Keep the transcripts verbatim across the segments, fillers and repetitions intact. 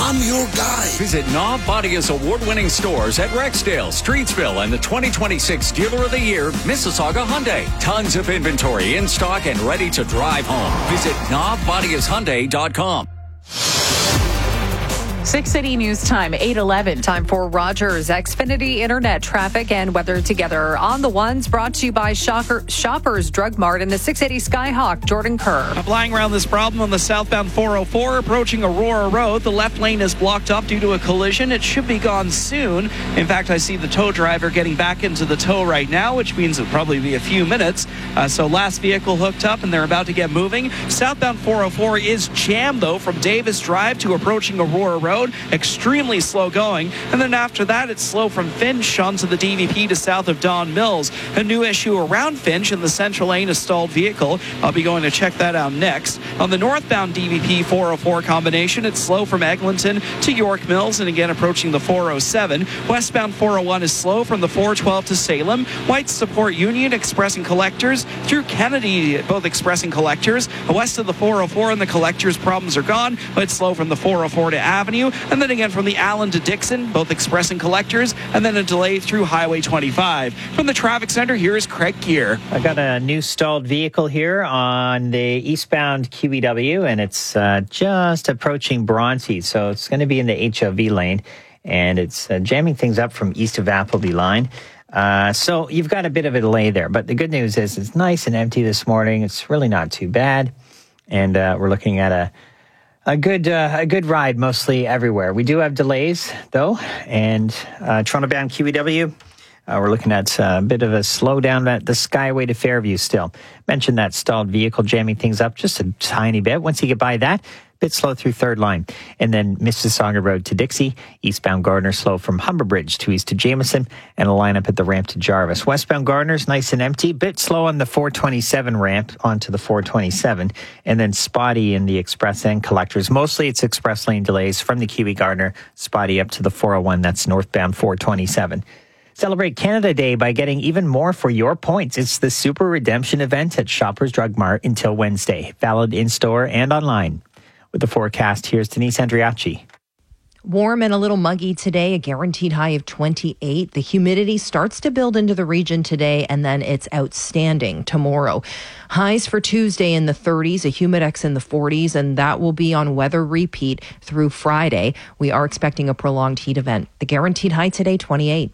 I'm your guy. Visit Knob Bodia's award-winning stores at Rexdale, Streetsville, and the twenty twenty-six Dealer of the Year, Mississauga Hyundai. Tons of inventory in stock and ready to drive home. Visit knob bodias hyundai dot com. six City News Time, eight eleven. Time for Rogers Xfinity Internet traffic and weather together on the ones, brought to you by Shocker, Shoppers Drug Mart and the six eighty Skyhawk. Jordan Kerr. Flying around this problem on the southbound four oh four approaching Aurora Road. The left lane is blocked up due to a collision. It should be gone soon. In fact, I see the tow driver getting back into the tow right now, which means it'll probably be a few minutes. Uh, so last vehicle hooked up and they're about to get moving. Southbound four oh four is jammed, though, from Davis Drive to approaching Aurora Road. Extremely slow going. And then after that, it's slow from Finch onto the D V P to south of Don Mills. A new issue around Finch in the central lane, a stalled vehicle. I'll be going to check that out next. On the northbound D V P four oh four combination, it's slow from Eglinton to York Mills and again approaching the four oh seven. Westbound four oh one is slow from the four twelve to Salem. White Support Union expressing collectors through Kennedy, both expressing collectors. West of the four oh four and the collectors, problems are gone, but it's slow from the four oh four to Avenue. And then again from the Allen to Dixon, both expressing collectors, and then a delay through Highway twenty-five. From the traffic center, here is Craig Gear. I got a new stalled vehicle here on the eastbound Q E W, and it's uh, just approaching Bronte, so it's going to be in the H O V lane, and it's uh, jamming things up from east of Appleby line. Uh, so you've got a bit of a delay there, but the good news is it's nice and empty this morning. It's really not too bad, and uh, we're looking at a A good uh, a good ride mostly everywhere. We do have delays, though, and uh, Toronto-bound Q E W, uh, we're looking at uh, a bit of a slowdown at the Skyway to Fairview still. Mentioned that stalled vehicle jamming things up just a tiny bit. Once you get by that, bit slow through third line. And then Mississauga Road to Dixie, eastbound Gardner slow from Humber Bridge to east to Jameson, and a lineup at the ramp to Jarvis. Westbound Gardner's nice and empty, bit slow on the four twenty-seven ramp onto the four twenty-seven, and then spotty in the express and collectors. Mostly it's express lane delays from the Q E Gardner, spotty up to the four oh one, that's northbound four twenty-seven. Celebrate Canada Day by getting even more for your points. It's the Super Redemption event at Shoppers Drug Mart until Wednesday. Valid in-store and online. With the forecast, here's Denise Andriachi. Warm and a little muggy today, a guaranteed high of twenty-eight. The humidity starts to build into the region today, and then it's outstanding tomorrow. Highs for Tuesday in the thirties, a humidex in the forties, and that will be on weather repeat through Friday. We are expecting a prolonged heat event. The guaranteed high today, twenty-eight.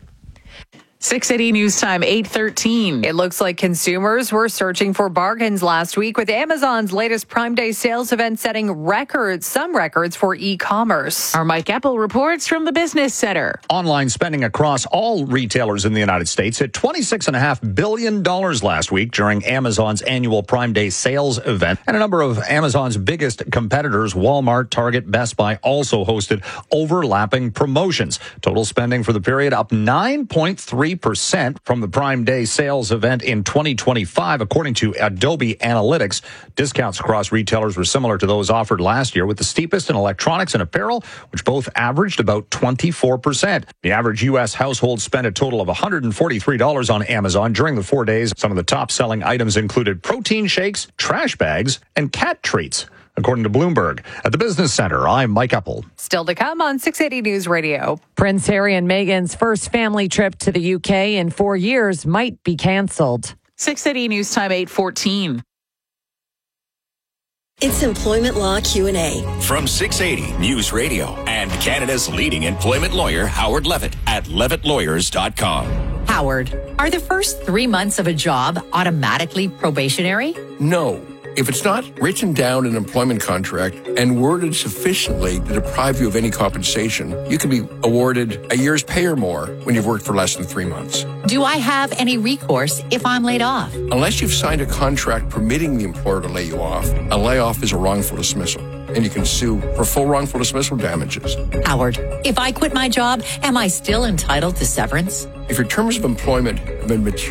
six City News Time, eight thirteen. It looks like consumers were searching for bargains last week, with Amazon's latest Prime Day sales event setting records, some records for e-commerce. Our Mike Epple reports from the Business Center. Online spending across all retailers in the United States hit twenty-six point five billion dollars last week during Amazon's annual Prime Day sales event. And a number of Amazon's biggest competitors, Walmart, Target, Best Buy, also hosted overlapping promotions. Total spending for the period up nine point three percent from the Prime Day sales event in twenty twenty-five, according to Adobe Analytics. Discounts across retailers were similar to those offered last year, with the steepest in electronics and apparel, which both averaged about twenty-four percent. The average U S household spent a total of one hundred forty-three dollars on Amazon during the four days. Some of the top-selling items included protein shakes, trash bags, and cat treats, according to Bloomberg. At the Business Center, I'm Mike Epple. Still to come on six eighty News Radio. Prince Harry and Meghan's first family trip to the U K in four years might be canceled. six eighty News Time, eight fourteen. It's Employment Law Q and A. From six eighty News Radio and Canada's leading employment lawyer, Howard Levitt, at levitt lawyers dot com. Howard, are the first three months of a job automatically probationary? No. If it's not written down in an employment contract and worded sufficiently to deprive you of any compensation, you can be awarded a year's pay or more when you've worked for less than three months. Do I have any recourse if I'm laid off? Unless you've signed a contract permitting the employer to lay you off, a layoff is a wrongful dismissal, and you can sue for full wrongful dismissal damages. Howard, if I quit my job, am I still entitled to severance? If your terms of employment have been material